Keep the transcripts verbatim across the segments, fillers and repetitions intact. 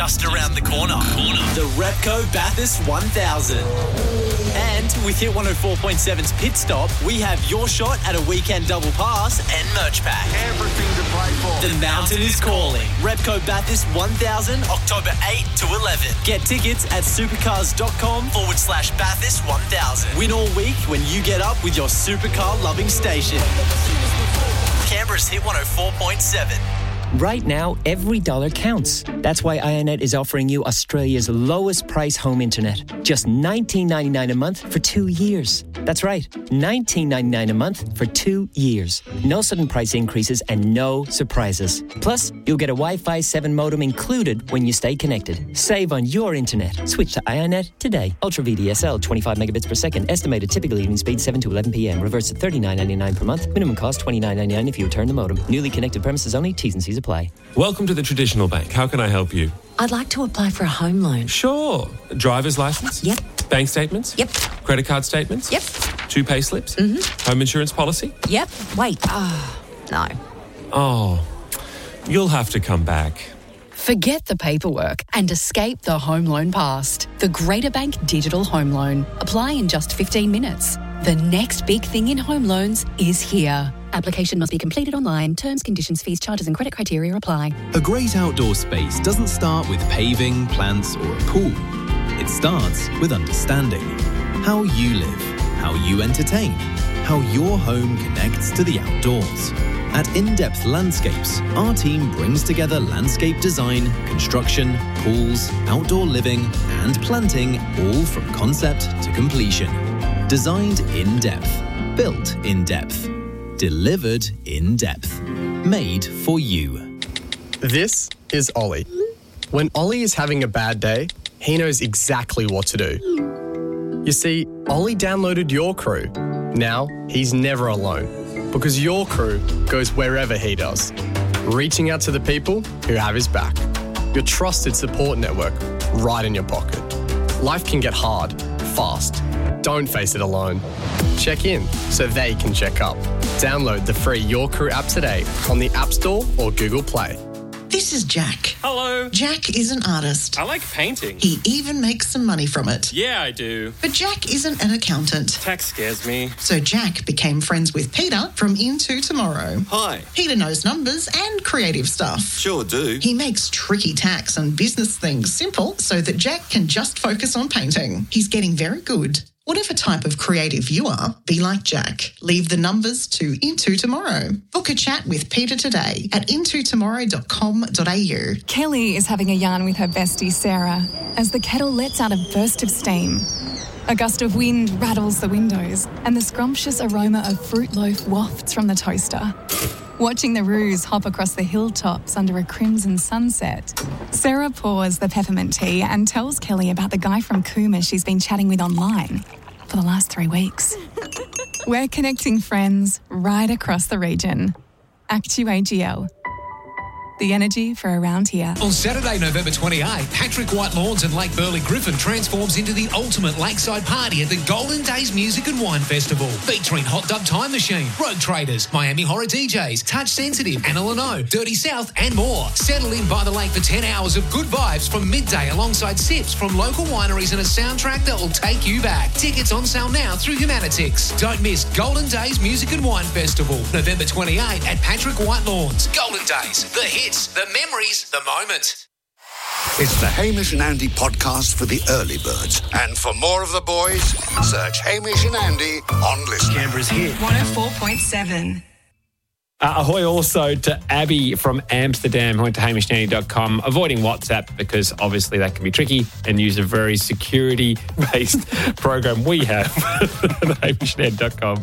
just around the corner. The Repco Bathurst one thousand. And with Hit one oh four point seven's Pit Stop, we have your shot at a weekend double pass and merch pack. Everything to play for. The mountain is calling. Repco Bathurst one thousand, October eighth to eleventh. Get tickets at supercars.com forward slash Bathurst one thousand. Win all week when you get up with your supercar loving station. Canberra's Hit one oh four point seven. Right now, every dollar counts. That's why Ionet is offering you Australia's lowest price home internet. Just nineteen ninety-nine a month for two years. That's right, nineteen ninety-nine a month for two years. No sudden price increases and no surprises. Plus, you'll get a Wi-Fi seven modem included when you stay connected. Save on your internet. Switch to Ionet today. Ultra V D S L, twenty-five megabits per second. Estimated typical evening speed seven to eleven p.m. Reverse at thirty-nine ninety-nine per month. Minimum cost twenty-nine ninety-nine if you return the modem. Newly connected premises only. T's and C's apply. Welcome to the Traditional Bank. How can I help you? I'd like to apply for a home loan. Sure. Driver's license? Yep. Bank statements? Yep. Credit card statements? Yep. Two pay slips? Mm-hmm. Home insurance policy? Yep. Wait. Oh, no. Oh, you'll have to come back. Forget the paperwork and escape the home loan past. The Greater Bank Digital Home Loan. Apply in just fifteen minutes. The next big thing in home loans is here. Application must be completed online. Terms, conditions, fees, charges and credit criteria apply. A great outdoor space doesn't start with paving, plants or a pool. It starts with understanding how you live, how you entertain, how your home connects to the outdoors. At In-Depth Landscapes, our team brings together landscape design, construction, pools, outdoor living and planting, all from concept to completion. Designed in depth, built in depth, delivered in depth, made for you. This is Ollie. When Ollie is having a bad day, he knows exactly what to do. You see, Ollie downloaded Your Crew. Now he's never alone because Your Crew goes wherever he does, reaching out to the people who have his back. Your trusted support network right in your pocket. Life can get hard, fast. Don't face it alone. Check in so they can check up. Download the free Your Crew app today on the App Store or Google Play. This is Jack. Hello. Jack is an artist. I like painting. He even makes some money from it. Yeah, I do. But Jack isn't an accountant. Tax scares me. So Jack became friends with Peter from Into Tomorrow. Hi. Peter knows numbers and creative stuff. Sure do. He makes tricky tax and business things simple so that Jack can just focus on painting. He's getting very good. Whatever type of creative you are, be like Jack. Leave the numbers to Into Tomorrow. Book a chat with Peter today at into tomorrow dot com dot a u. Kelly is having a yarn with her bestie Sarah as the kettle lets out a burst of steam. A gust of wind rattles the windows and the scrumptious aroma of fruit loaf wafts from the toaster. Watching the roos hop across the hilltops under a crimson sunset, Sarah pours the peppermint tea and tells Kelly about the guy from Cooma she's been chatting with online for the last three weeks. We're connecting friends right across the region. Actu A G L. The energy for around here. On Saturday, November twenty-eighth, Patrick White Lawns and Lake Burley Griffin transforms into the ultimate lakeside party at the Golden Days Music and Wine Festival, featuring Hot Dub Time Machine, Rogue Traders, Miami Horror D Js, Touch Sensitive, Anna Leno, Dirty South and more. Settle in by the lake for ten hours of good vibes from midday alongside sips from local wineries and a soundtrack that will take you back. Tickets on sale now through Humanitix. Don't miss Golden Days Music and Wine Festival, November twenty-eighth at Patrick White Lawns. Golden Days, the hit. The memories, the moment. It's the Hamish and Andy podcast for the early birds. And for more of the boys, search Hamish and Andy on Listen. Canberra's hit. one oh four point seven. Uh, ahoy also to Abby from Amsterdam, who went to hamish and andy dot com, avoiding WhatsApp because obviously that can be tricky, and use a very security-based program we have at hamish and andy dot com.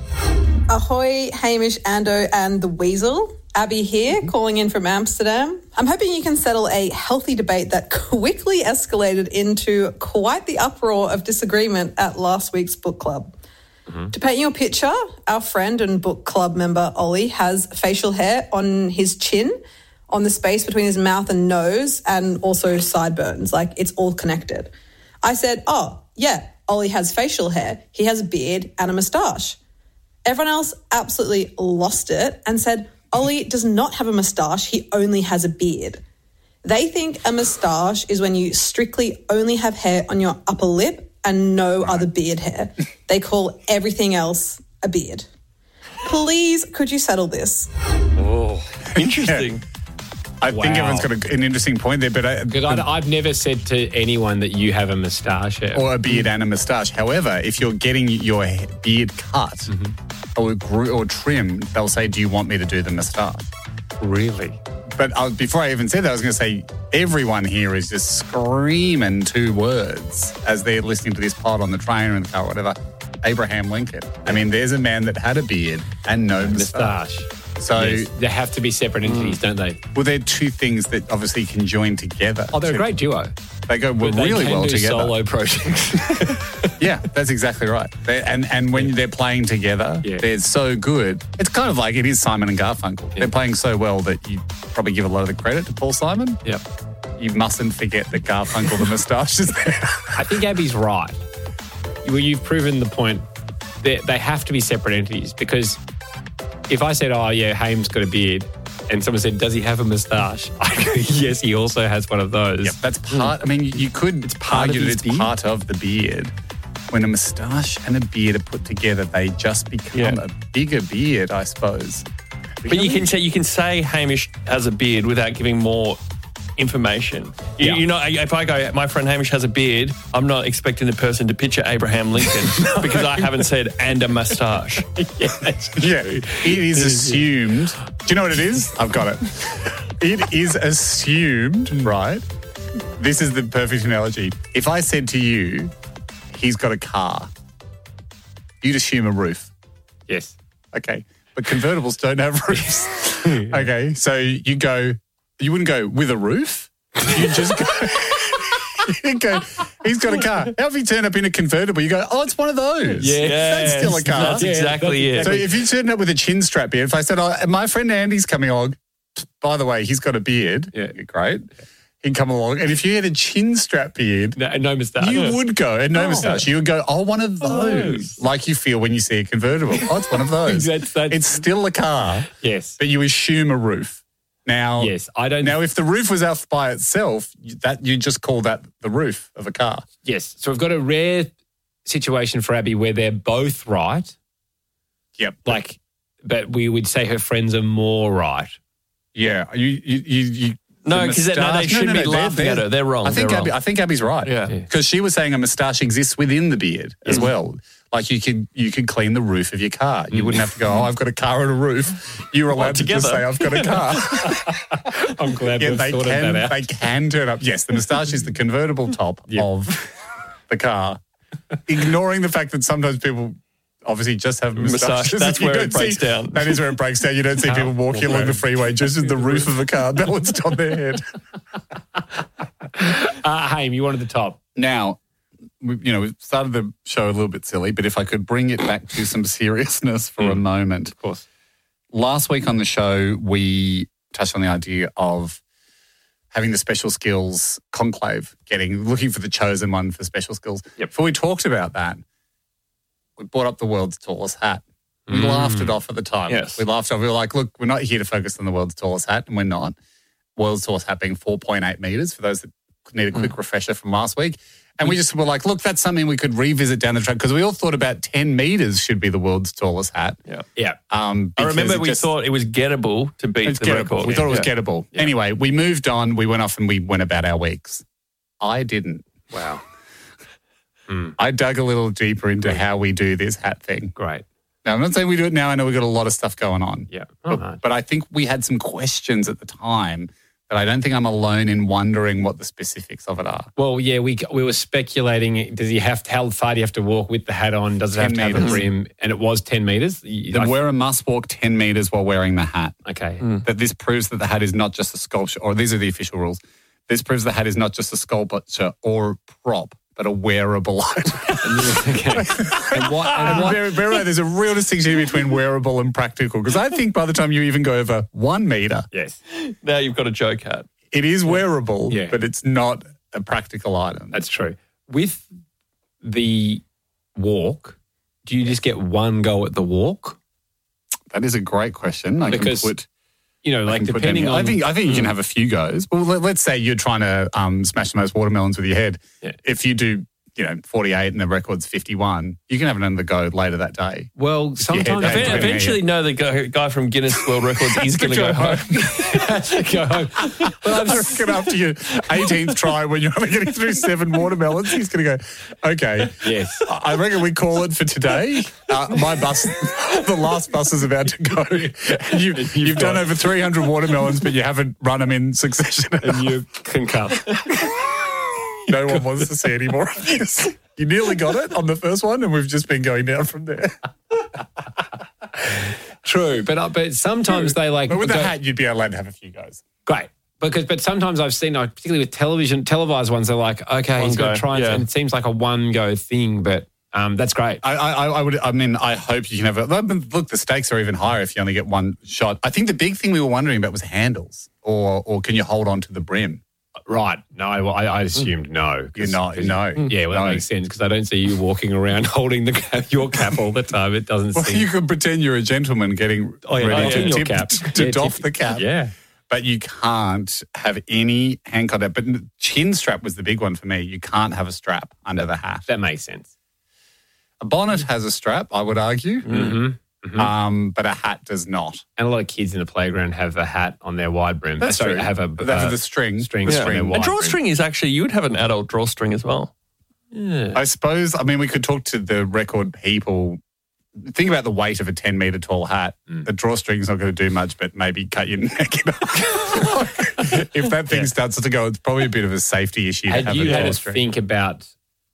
Ahoy, Hamish, Ando and the Weasel. Abby here, calling in from Amsterdam. I'm hoping you can settle a healthy debate that quickly escalated into quite the uproar of disagreement at last week's book club. Mm-hmm. To paint you a picture, our friend and book club member Ollie has facial hair on his chin, on the space between his mouth and nose, and also sideburns, like it's all connected. I said, oh, yeah, Ollie has facial hair. He has a beard and a moustache. Everyone else absolutely lost it and said, Ollie does not have a moustache, he only has a beard. They think a moustache is when you strictly only have hair on your upper lip and no other beard hair. They call everything else a beard. Please, could you settle this? Oh, interesting. I Wow. think everyone's got a, an interesting point there, but I, Because I, I've never said to anyone that you have a moustache hair. or a beard and a moustache. However, if you're getting your he- beard cut Mm-hmm. or gr- or trimmed, they'll say, "Do you want me to do the moustache?" Really? But uh, before I even said that, I was going to say everyone here is just screaming two words as they're listening to this pod on the train or in the car or whatever. Abraham Lincoln. I mean, there's a man that had a beard and no moustache. Moustache. So Yes, they have to be separate entities, don't they? well, they're two things that obviously can join together. Oh, they're a to- great duo. They go well, But they really can well do together. solo projects. Yeah, that's exactly right. They, and and when they're playing together, Yeah. they're so good. It's kind of like it is Simon and Garfunkel. They're playing so well that you probably give a lot of the credit to Paul Simon. Yep. You mustn't forget that Garfunkel, the moustache, is there. I think Abby's right. Well, you've proven the point. They, they have to be separate entities because if I said, oh, yeah, Haim's got a beard, and someone said, does he have a moustache? I go, yes, he also has one of those. Yep, that's part. I mean, you could It's part argue of that his it's beard. part of the beard. When a moustache and a beard are put together, they just become Yeah. a bigger beard, I suppose. But you can say you can say Hamish has a beard without giving more information. You, Yeah. you know, if I go, my friend Hamish has a beard, I'm not expecting the person to picture Abraham Lincoln because I haven't said and a moustache. yeah, that's true. Yeah, it is assumed. Do you know what it is? I've got it. It is assumed, right? This is the perfect analogy. If I said to you, he's got a car, you'd assume a roof. Yes. Okay. But convertibles don't have roofs. Okay. So you go, you wouldn't go with a roof. You just go, you go, he's got a car. How if you turn up in a convertible, you go, oh, it's one of those. Yes. That's still a car. That's exactly it. So if you turn up with a chin strap beard, if I said, oh, my friend Andy's coming along, by the way, he's got a beard. Yeah. Great. He'd come along. And if you had a chin strap beard, No, no moustache. you would go, and no Oh. moustache, you would go, oh, one of those. Like you feel when you see a convertible. Oh, it's one of those. That's- that's- It's still a car, Yes. but you assume a roof. Now, Yes. I don't. now, if the roof was off by itself, you- that you just call that the roof of a car. Yes. So we've got a rare situation for Abby where they're both right. Yep. Like, but we would say her friends are more right. Yeah. You, you, you, you No, the 'cause they- no, they moustache- shouldn't be they're- laughing at her. They're wrong. I think They're Abby, wrong. I think Abby's right. Yeah. Because she was saying a moustache exists within the beard as well. Like you could you could clean the roof of your car. You wouldn't have to go, oh, I've got a car and a roof. You're allowed to just together. say, I've got a car. I'm glad Yeah, we've they sorted can, that out. they can turn up. Yes, the moustache is the convertible top of the car. Ignoring the fact that sometimes people obviously just have Moustache, moustaches. that's You where don't it breaks see- down. That is where it breaks down. You don't see people walking along the freeway just with the roof of a car balanced on their head. Uh, Haim, you wanted the top. Now, we, you know, we've started the show a little bit silly, but if I could bring it back to some seriousness for a moment. Of course. Last week on the show, we touched on the idea of having the special skills conclave, getting looking for the chosen one for special skills. Yep. Before we talked about that, we brought up the world's tallest hat. We Mm. laughed it off at the time. Yes. We laughed off. We were like, look, we're not here to focus on the world's tallest hat, and we're not. World's tallest hat being four point eight metres, for those that need a quick refresher from last week. And we just were like, look, that's something we could revisit down the track, because we all thought about ten metres should be the world's tallest hat. Yeah. Yeah. Um, I remember because it we just- thought it was gettable to beat it's the gettable. record. We thought it was Yeah. gettable. Anyway, we moved on. We went off and we went about our weeks. I didn't. Wow. I dug a little deeper into how we do this hat thing. Great. Now, I'm not saying we do it now. I know we've got a lot of stuff going on. Yeah. But, Oh, but I think we had some questions at the time that I don't think I'm alone in wondering what the specifics of it are. Well, yeah, we we were speculating. Does he have to, how far do you have to walk with the hat on? Does it have ten to have a metres. brim? And it was ten metres. The wearer must walk ten metres while wearing the hat. Okay. That this proves that the hat is not just a sculpture, or these are the official rules. This proves the hat is not just a sculpture or prop, but a wearable item. Okay. And what? And And what? very, very right. There's a real distinction between wearable and practical, because I think by the time you even go over one metre, Yes. Now you've got a joke hat. it is wearable, Yeah. but it's not a practical item. That's true. With the walk, do you just get one go at the walk? That is a great question. I Because- can put you know, I like can put depending them- on. I think I think you can have a few goes. Well, let, let's say you're trying to um, smash the most watermelons with your head. Yeah. If you do, you know, forty-eight and the record's fifty-one, you can have another go later that day. Well, sometimes If you hit that, Eventually, no, the guy, guy from Guinness World Records is going to go home. has to go home. But I reckon after your eighteenth try, when you're only getting through seven watermelons, he's going to go, okay. Yes. I reckon we call it for today. Uh, my bus, the last bus is about to go. You, you've you've done over three hundred watermelons, but you haven't run them in succession. And you concuss. No one wants to see any more of this. You nearly got it on the first one, and we've just been going down from there. True, but uh, but sometimes they like. But with the go- hat, you'd be allowed to have a few goes. Great. Because, but sometimes I've seen, like, particularly with television, televised ones, they're like, okay, One he's going go, to try and, yeah. and it seems like a one go thing, but um, that's great. I, I, I would. I mean, I hope you can have a look. The stakes are even higher if you only get one shot. I think the big thing we were wondering about was handles, or or can you hold on to the brim? Right. No, well, I, I assumed no. You're not. No. Yeah, well, that No. makes sense because I don't see you walking around holding the cap, your cap all the time. It doesn't Well, seem. you can pretend you're a gentleman getting Oh, yeah, ready oh, to, yeah. tip, Your cap. to Yeah, doff tip- the cap. Yeah. But you can't have any hand contact. But chin strap was the big one for me. You can't have a strap under the hat. That makes sense. A bonnet has a strap, I would argue. Mm-hmm. Mm-hmm. Um, but a hat does not. And a lot of kids in the playground have a hat on their wide brim. That's Sorry, true. have a They have the string. string The on string. their A wide A brim. drawstring is actually, you would have an adult drawstring as well. Yeah. I suppose, I mean, we could talk to the record people. Think about the weight of a ten metre tall hat. Mm. The drawstring's not going to do much, but maybe cut your neck in half. If that thing starts to go, it's probably a bit of a safety issue to Had have you a had to drawstring. think about,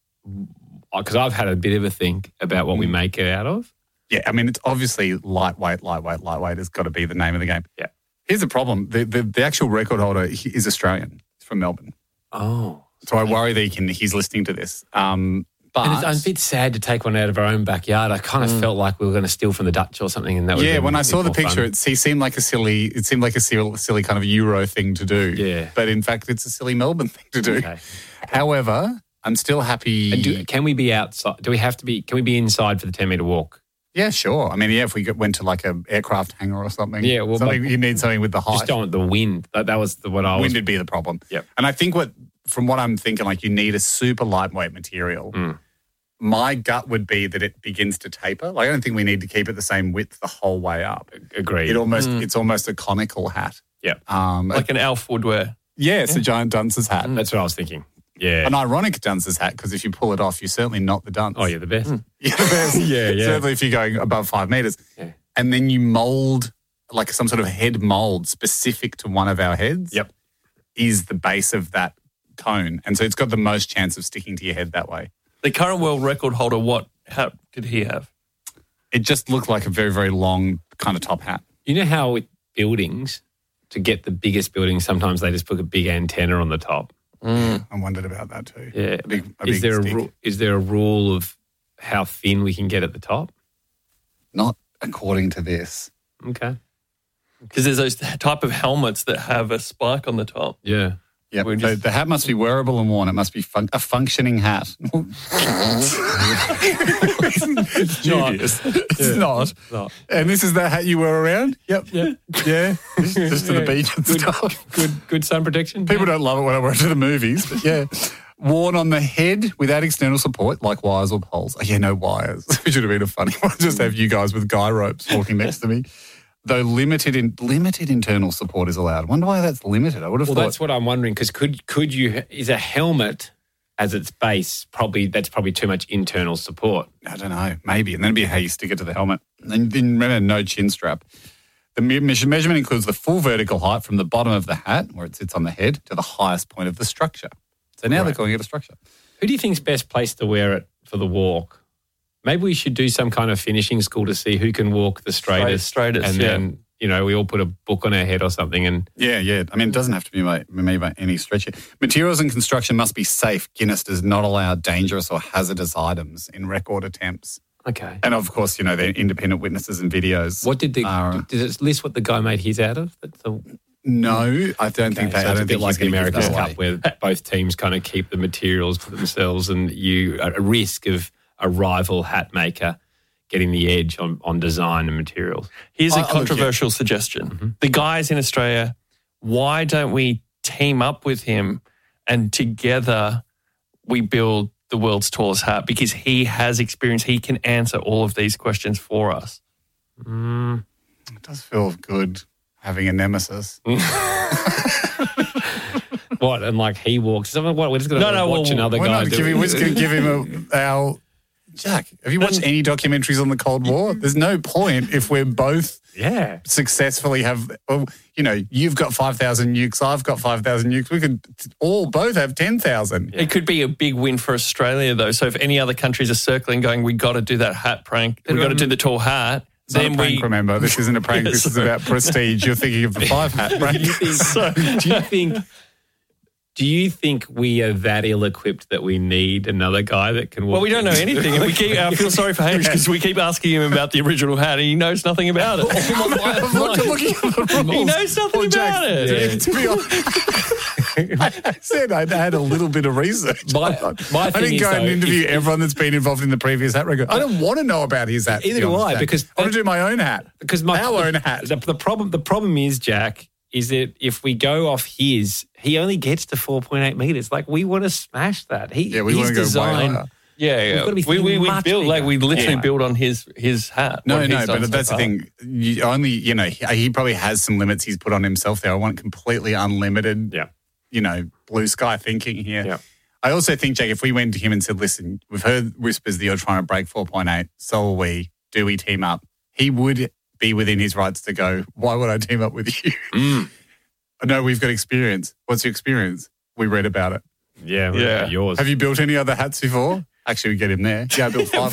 because I've had a bit of a think about what we Mm. make it out of. Yeah, I mean, it's obviously lightweight, lightweight, lightweight has got to be the name of the game. Yeah. Here's the problem. The, the, the actual record holder he- is Australian. He's from Melbourne. Oh. So I worry that he can, he's listening to this. Um, but And it's a bit sad to take one out of our own backyard. I kind of felt like we were going to steal from the Dutch or something, and that would yeah, have been when a I bit saw the more picture, fun. it he seemed like a silly. It seemed like a silly, silly kind of Euro thing to do. Yeah. but in fact, it's a silly Melbourne thing to do. Okay. However, I'm still happy. And do, can we be outside? Do we have to be? Can we be inside for the ten metre walk? Yeah, sure. I mean, yeah, if we got- went to like an aircraft hangar or something. Yeah, well, something, my- you need something with the height. Just don't want the wind. That, that was the, what I was. Wind would be the problem. Yep. And I think what, from what I'm thinking, like you need a super lightweight material. Mm. My gut would be that it begins to taper. Like I don't think we need to keep it the same width the whole way up. Agreed. It almost, Mm. it's almost a conical hat. Yeah. Um, Like an Alf would wear. yeah, it's a giant dunce's hat. That's what I was thinking. Yeah. An ironic dunce's hat because if you pull it off, you're certainly not the dunce. Oh, you're the best. You're the best. Yeah, yeah. Certainly if you're going above five metres. Yeah. And then you mould, like some sort of head mould specific to one of our heads. Yep. Is the base of that cone. And so it's got the most chance of sticking to your head that way. The current world record holder, what hat did he have? It just looked like a very, very long kind of top hat. You know how with buildings, to get the biggest buildings, sometimes they just put a big antenna on the top. I wondered about that too. Yeah. A big, a is big there stick. a ru- is there a rule of how thin we can get at the top? Not according to this. Okay. Because there's those type of helmets that have a spike on the top. Yeah. Yeah, We're the, just- the hat must be wearable and worn. It must be fun- a functioning hat. it's dubious. It's not. Not. And this is the hat you wear around? Yep. Yeah. Yeah. Just to the Yeah. beach and Good, stuff. good, good sun protection. People don't love it when I wear it to the movies, but yeah. Worn on the head without external support, like wires or poles. Oh, yeah, no wires. It should have been a funny one. Just have you guys with guy ropes walking next to me. Though limited in limited internal support is allowed. I wonder why that's limited. I would have Well, thought. that's what I'm wondering because could could you is a helmet as its base probably that's probably too much internal support. I don't know, maybe. And then it'd be how you stick it to the helmet. And then remember, no chin strap. The me- measurement includes the full vertical height from the bottom of the hat, where it sits on the head, to the highest point of the structure. So now they're Right. calling it a structure. Who do you think's best placed to wear it for the walk? Maybe we should do some kind of finishing school to see who can walk the straightest. Straight- straightest, and yeah. then you know we all put a book on our head or something and Yeah, yeah. I mean, it doesn't have to be by, me by any stretch. Materials and construction must be safe. Guinness does not allow dangerous or hazardous items in record attempts. okay. And of course, you know, they're independent witnesses and videos. What did the are- did it list what the guy made his out of? That's a, No, I don't think they. so I it's don't a bit think like he's the gonna give America's that Cup, away. where both teams kind of keep the materials for themselves, and you at a risk of a rival hat maker getting the edge on, on design and materials. Here's a I- I controversial suggestion. Mm-hmm. The guys in Australia, why don't we team up with him and together we build the world's tallest hat? Because he has experience. He can answer all of these questions for us. Mm. It does feel good having a nemesis. What? And like he walks. So what? We're just going to No, no, watch well, another We're guy. not do giving, it. we're just going to give him a, our... Jack, have you watched any documentaries on the Cold War? There's no point if we're both yeah. successfully have... Well, you know, you've got five thousand nukes, I've got five thousand nukes. We could all both have ten thousand. It could be a big win for Australia, though. So if any other countries are circling going, we got to do that hat prank, we got to do the tall hat, It's not then a prank, we... remember. This isn't a prank. Yes. This is about prestige. You're thinking of the five hat prank. Do you think? So- do you think? Do you think we are that ill-equipped that we need another guy that can walk? Well, we don't know anything. And we keep, I feel sorry for Hamish because we keep asking him about the original hat and he knows nothing about it. Look, looking at the rules. He knows nothing Well, Jack, about it. To be honest, I said I had a little bit of research. My- my I thing didn't is, go and though, interview if- everyone that's been involved in the previous hat record. I don't want to know about his hat. to Either be do honest, I, Jack. because- I want to do my own hat. Because my Our own hat. The, the problem, the problem is, Jack, is that if we go off his, he only gets to four point eight meters. Like we want to smash that. He, Yeah, we his want to go way design. higher. Yeah, yeah. gotta be We, we, we much built, like, we bigger. literally Yeah. built on his his hat. No, what no, he's done but so that's the far. thing. You only, you know, he, he probably has some limits he's put on himself there. I want completely unlimited, Yeah. you know, blue sky thinking here. Yeah. I also think, Jake, if we went to him and said, listen, we've heard whispers that you're trying to break four point eight, so are we. Do we team up? He would be within his rights to go, why would I team up with you? Mm. No, we've got experience. What's your experience? We read about it. Yeah, Yeah. yours. Have you built any other hats before? Actually, we get him there. Yeah, I built five.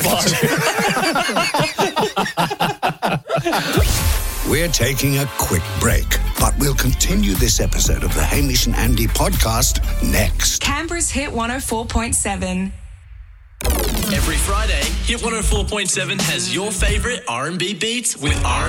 We're taking a quick break, but we'll continue this episode of the Hamish and Andy podcast next. Canberra's Hit one oh four point seven. Every Friday, Hit one oh four point seven has your favourite R and B beats with R